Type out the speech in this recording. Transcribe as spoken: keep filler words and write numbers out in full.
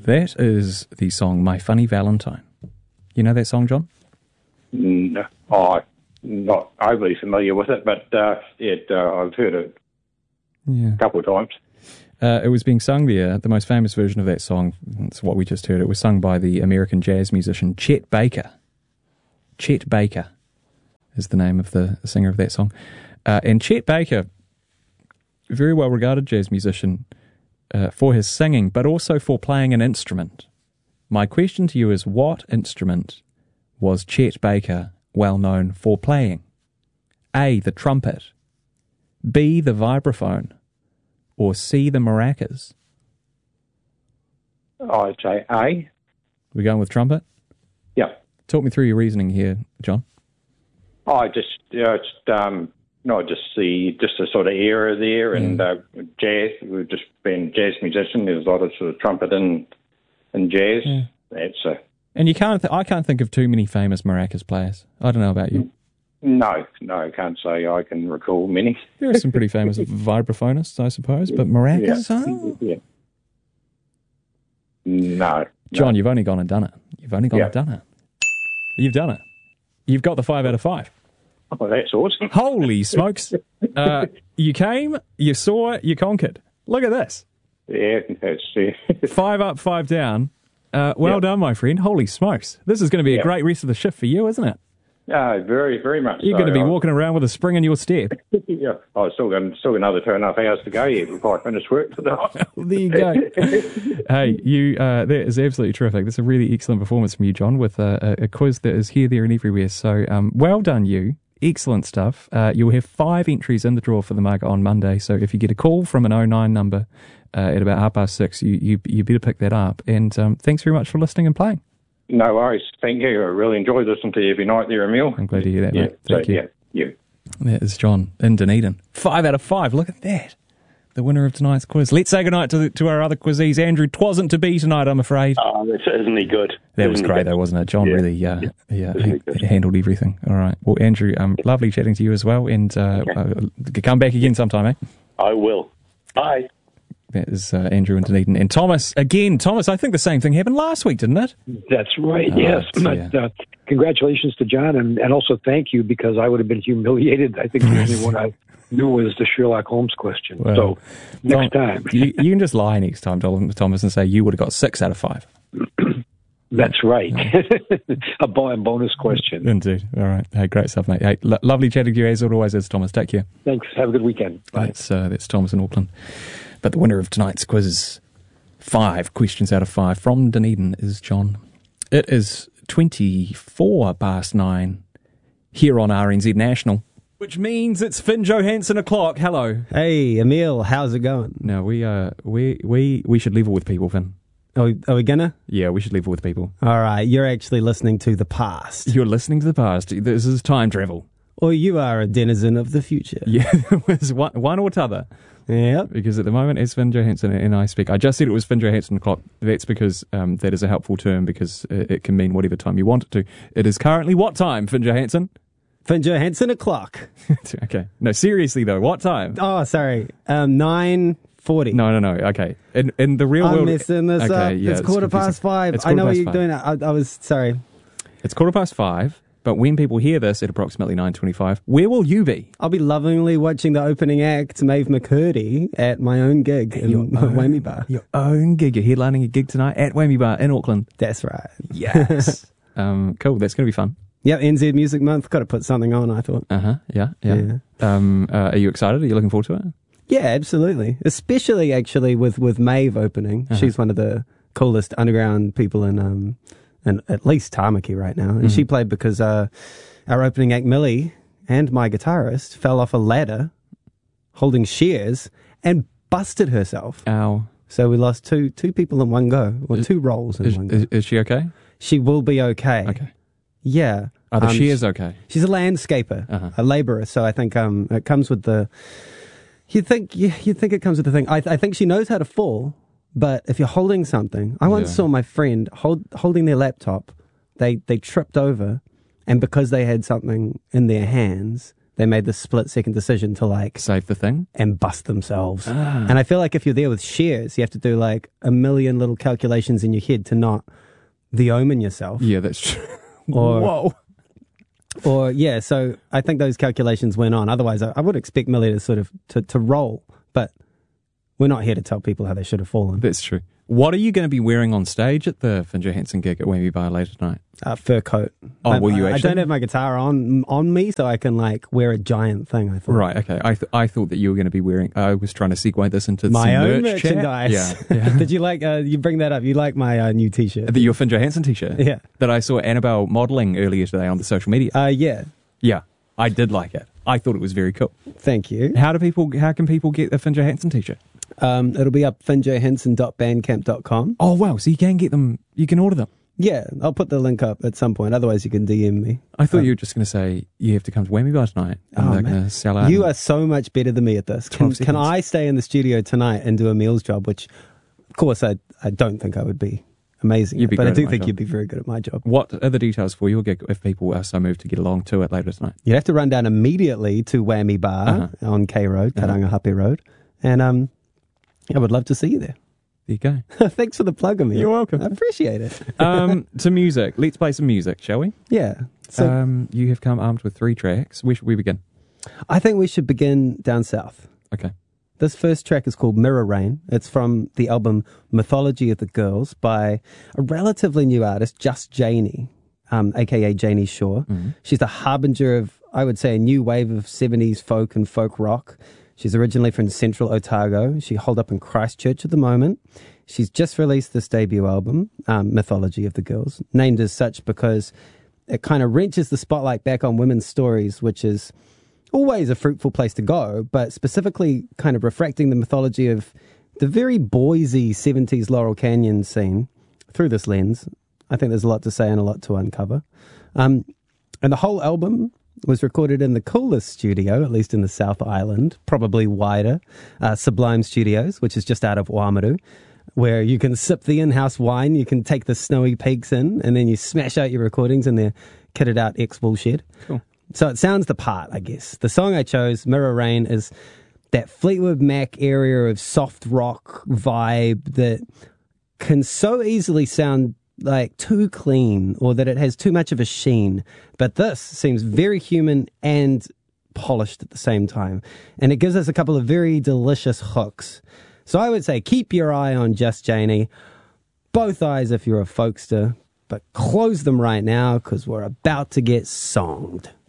That is the song My Funny Valentine. You know that song, John? No, oh, not overly familiar with it, but uh, it, uh, I've heard it yeah. a couple of times. Uh, it was being sung there. The most famous version of that song, that's what we just heard, it was sung by the American jazz musician Chet Baker. Chet Baker is the name of the singer of that song. Uh, and Chet Baker, very well regarded jazz musician uh, for his singing, but also for playing an instrument. My question to you is, what instrument was Chet Baker well known for playing? A, the trumpet, B, the vibraphone, or C, the maracas? I'd say A. We're going with trumpet? Yeah. Talk me through your reasoning here, John. I just, you know, it's, um, no, just the just the sort of era there, and Mm. uh, jazz. We've just been jazz musician. There's a lot of sort of trumpet and and jazz. Yeah. That's a And you can't. Th- I can't think of too many famous maracas players. I don't know about you. no, no. I can't say I can recall many. There are some pretty famous vibraphonists, I suppose, but maracas, Yeah. huh? Yeah. No, John, no. you've only gone and done it. You've only gone Yeah. and done it. You've done it. You've got the five out of five. Oh, that's awesome. Holy smokes! Uh, you came, you saw, you conquered. Look at this. Yeah, that's uh, Five up, five down. Uh, well Yep. done, my friend. Holy smokes! This is going to be a Yep. great rest of the shift for you, isn't it? uh, very, very much. You're so. going to be I- walking around with a spring in your step. Yeah, I've still got still got another two and a half hours to go yet before I finish work tonight. There you go. Hey, you, uh, that is absolutely terrific. That's a really excellent performance from you, John, with a, a, a quiz that is here, there, and everywhere. So, um, well done, you. Excellent stuff. Uh, you'll have five entries in the draw for the mug on Monday. So, if you get a call from an oh nine number uh, at about half past six, you, you you better pick that up. And um, thanks very much for listening and playing. No worries. Thank you. I really enjoy listening to you every night there, Emil. I'm glad to hear that, Yeah, mate. Thank so, you. yeah, yeah. That is John in Dunedin. Five out of five. Look at that. The winner of tonight's quiz. Let's say goodnight to, the, to our other quizzies. Andrew, twasn't to be tonight, I'm afraid. Oh, that's, isn't he good? That was Isn't he great, good? though, wasn't it? John Yeah. really uh, Yeah. yeah, Isn't he, he good? he handled everything. All right. Well, Andrew, um, lovely chatting to you as well. And uh, uh, come back again sometime, eh? I will. Bye. That is uh, Andrew in Dunedin. And Thomas, again, Thomas, I think the same thing happened last week, didn't it? That's right, Oh, yes. dear. But, uh, congratulations to John, and, and also thank you, because I would have been humiliated. I think the only one I knew was the Sherlock Holmes question. Well, so next Tom- time. you, you can just lie next time, Thomas, and say you would have got six out of five. That's right. A bo- bonus question. Indeed. All right. Hey, great stuff, mate. Hey, lo- lovely chatting to you as it always is, Thomas. Take care. Thanks. Have a good weekend. Bye. That's, uh, that's Thomas in Auckland. But the winner of tonight's quiz is five questions out of five from Dunedin is John. It is twenty-four past nine here on R N Z National, which means it's Finn Johansson o'clock. Hello. Hey, Emil, how's it going? No, we uh we we we should level with people, Finn. Are we, are we gonna? Yeah, we should level with people. All right, you're actually listening to the past. You're listening to the past. This is time travel. Or you are a denizen of the future. Yeah, it was one, one or t'other. Yep. Because at the moment, as Finn Johansson and I speak, I just said it was Finn Johansson o'clock. That's because um, that is a helpful term, because it, it can mean whatever time you want it to. It is currently what time, Finn Johansson? Finn Johansson o'clock. Okay. No, seriously though, what time? Oh, sorry. Um, nine forty. No, no, no. Okay. In in the real I'm world, messing this okay, up. yeah, it's quarter confusing. past five. It's I quarter know what past you're five. doing. I, I was sorry. It's quarter past five. But when people hear this at approximately nine twenty-five, where will you be? I'll be lovingly watching the opening act, Maeve McCurdy, at my own gig in Your own- Whammy Bar. Your own gig. You're headlining a gig tonight at Whammy Bar in Auckland. That's right. Yes. um, cool. That's going to be fun. Yep, N Z Music Month. Got to put something on, I thought. Uh huh. Yeah. Yeah. Um, uh, are you excited? Are you looking forward to it? Yeah, absolutely. Especially actually with, with Maeve opening. Uh-huh. She's one of the coolest underground people in um in at least Tamaki right now. And Mhm. she played because uh our opening act Millie and my guitarist fell off a ladder holding shears and busted herself. Ow. So we lost two two people in one go, or Is- two roles in Is, one go. is, is she okay? She will be okay. Okay. Yeah. Are the Um, shears okay? She's a landscaper, Uh-huh. a labourer. So I think um, it comes with the. You think you you think it comes with the thing. I I think she knows how to fall, but if you're holding something, I once Yeah. saw my friend hold holding their laptop. They they tripped over, and because they had something in their hands, they made the split-second decision to, like, Save the thing. and bust themselves. Ah. And I feel like if you're there with shares, you have to do, like, a million little calculations in your head to not the omen yourself. Yeah, that's true. Or- Whoa. Or, yeah, so I think those calculations went on. Otherwise, I, I would expect Millie to sort of, to, to roll. But we're not here to tell people how they should have fallen. That's true. What are you going to be wearing on stage at the Finn Johansson gig at Whammy Bar later tonight? Uh, fur coat. Oh, I, will you I, actually? I don't have my guitar on on me, so I can, like, wear a giant thing, I thought. Right, okay. I th- I thought that you were going to be wearing... I was trying to segue this into My some own merch chat. merchandise. Yeah, yeah. Did you like, uh, you bring that up, you like my uh, new t-shirt? The, your Finn Johansson t-shirt? Yeah. That I saw Annabelle modelling earlier today on the social media. Uh, yeah, Yeah, I did like it. I thought it was very cool. thank you. How do people? How can people get a Finn Johansson t-shirt? Um, it'll be up finn johansson dot bandcamp dot com. Oh wow! So you can get them. You can order them. Yeah, I'll put the link up at some point. Otherwise, you can D M me. I thought Um, you were just going to say you have to come to Whammy Bar tonight and Oh, they're man. going to sell out. You and- are so much better than me at this. Can, twelve can seconds. I stay in the studio tonight and do a meals job? Which, of course, I I don't think I would be amazing You'd at, be but I great do at my think job. you'd be very good at my job. What are the details for your gig if people are so moved to get along to it later tonight? You'd have to run down immediately to Whammy Bar Uh-huh. on K Road, Uh-huh. Karangahape Road, and um, I would love to see you there. There you go. Thanks for the plug, Amir. You're welcome. I appreciate it. um, to music. Let's play some music, shall we? Yeah. So um, you have come armed with three tracks. Where should we begin? I think we should begin down south. Okay. This first track is called Mirror Rain. It's from the album Mythology of the Girls by a relatively new artist, Just Janie, um, aka Janie Shaw. Mm-hmm. She's the harbinger of, I would say, a new wave of seventies folk and folk rock. She's originally from Central Otago. She holed up in Christchurch at the moment. She's just released this debut album, um, Mythology of the Girls, named as such because it kind of wrenches the spotlight back on women's stories, which is always a fruitful place to go, but specifically kind of refracting the mythology of the very Boise seventies Laurel Canyon scene through this lens. I think there's a lot to say and a lot to uncover. Um, and the whole album was recorded in the coolest studio, at least in the South Island, probably wider, uh, Sublime Studios, which is just out of Oamaru, where you can sip the in-house wine, you can take the snowy peaks in, and then you smash out your recordings in their kitted out X-Wool shed. Cool. So it sounds the part, I guess. The song I chose, Mirror Rain, is that Fleetwood Mac area of soft rock vibe that can so easily sound like too clean or that it has too much of a sheen. But this seems very human and polished at the same time. And it gives us a couple of very delicious hooks. So I would say keep your eye on Just Janie. Both eyes if you're a folkster. But close them right now because we're about to get songed.